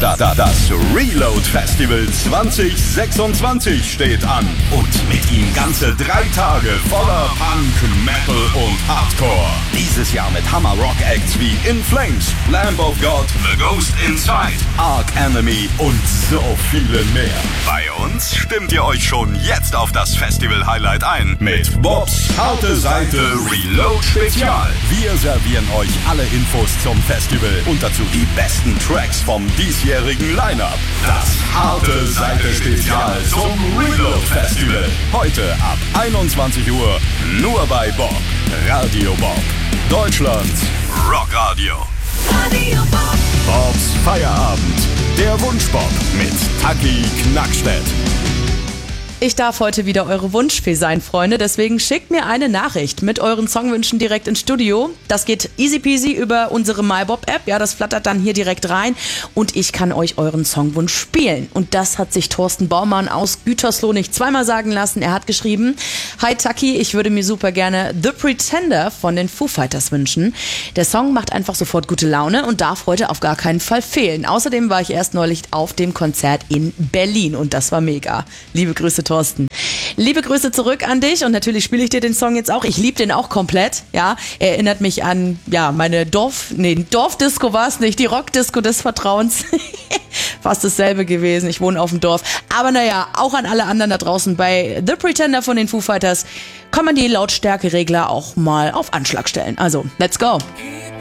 Das Reload Festival 2026 steht an. Und mit ihm ganze 3 Tage voller Punk, Metal und Hardcore. Dieses Jahr mit Hammer-Rock-Acts wie In Flames, Lamb of God, The Ghost Inside, Arch Enemy und so viele mehr. Bei uns stimmt ihr euch schon jetzt auf das Festival-Highlight ein mit Bobs harte Seite Reload Spezial. Wir servieren euch alle Infos zum Festival und dazu die besten Tracks vom diesjährigen Line-Up. Das harte Seite Spezial zum Reload Festival. Heute ab 21 Uhr nur bei Bob. Radio Bob. Deutschlands Rockradio. Radio Bob. Bobs Feierabend. Der Wunschbob mit Taki Knackstedt. Ich darf heute wieder eure Wunschfee sein, Freunde. Deswegen schickt mir eine Nachricht mit euren Songwünschen direkt ins Studio. Das geht easy peasy über unsere MyBob-App. Ja, das flattert dann hier direkt rein und ich kann euch euren Songwunsch spielen. Und das hat sich Thorsten Baumann aus Gütersloh nicht zweimal sagen lassen. Er hat geschrieben: Hi Taki, ich würde mir super gerne The Pretender von den Foo Fighters wünschen. Der Song macht einfach sofort gute Laune und darf heute auf gar keinen Fall fehlen. Außerdem war ich erst neulich auf dem Konzert in Berlin und das war mega. Liebe Grüße, Thorsten. Liebe Grüße zurück an dich und natürlich spiele ich dir den Song jetzt auch. Ich liebe den auch komplett, ja. Er erinnert mich an, ja, meine Dorfdisco war es nicht, die Rockdisco des Vertrauens. Fast dasselbe gewesen, ich wohne auf dem Dorf. Aber naja, auch an alle anderen da draußen bei The Pretender von den Foo Fighters kann man die Lautstärkeregler auch mal auf Anschlag stellen. Also, let's go.